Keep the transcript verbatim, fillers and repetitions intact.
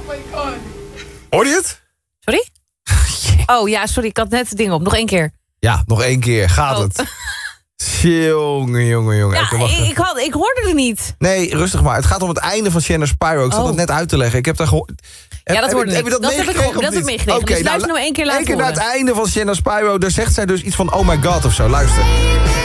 my god. Hoor je het? Sorry? Oh ja, sorry, ik had net het ding op. Nog één keer. Ja, nog één keer. Gaat Oh. het? Jongen, jongen, jongen. Ja, Oké, wacht ik, even. ik, had, ik hoorde er niet. Nee, rustig maar. Het gaat om het einde van Shannon Spyro. Ik zat Oh. het net uit te leggen. Ik heb daar gehoord... Ja, dat hoorde heb, ik. Heb je dat, Dat heb ik meegekregen gehoord, of dat heb ik niet? meegekregen. Oké, Dus luister nou één keer laten Eén keer naar het horen. einde van Shannon Spyro. Daar zegt zij dus iets van oh my god of zo. Luister.